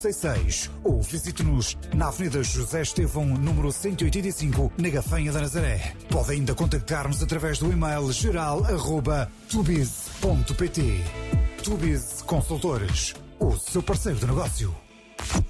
66 ou visite-nos na Avenida José Estevão, número 185, na Gafanha da Nazaré. Pode ainda contactar-nos através do e-mail geral@tubiz.pt. Tubiz Consultores, o seu parceiro de negócio.